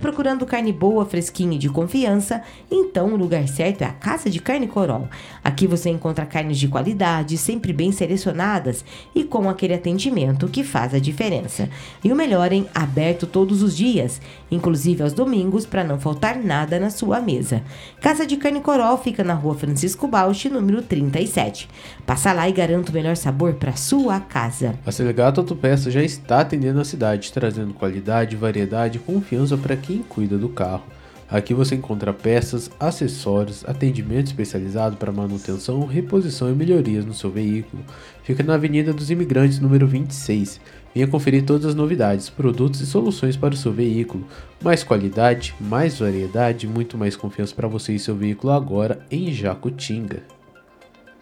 procurando carne boa, fresquinha e de confiança? Então o lugar certo é a Casa de Carne Coral. Aqui você encontra carnes de qualidade, sempre bem selecionadas e com aquele atendimento que faz a diferença. E o melhor, hein? Aberto todos os dias, inclusive aos domingos, para não faltar nada na sua mesa. Casa de Carne Coral fica na Rua Francisco Bausch, número 37. Passa lá e garanta o melhor sabor para sua casa. A Selegato Autopeças já está atendendo a cidade, trazendo qualidade, variedade e confiança para quem cuida do carro. Aqui você encontra peças, acessórios, atendimento especializado para manutenção, reposição e melhorias no seu veículo. Fica na Avenida dos Imigrantes, número 26. Venha conferir todas as novidades, produtos e soluções para o seu veículo. Mais qualidade, mais variedade e muito mais confiança para você e seu veículo agora em Jacutinga.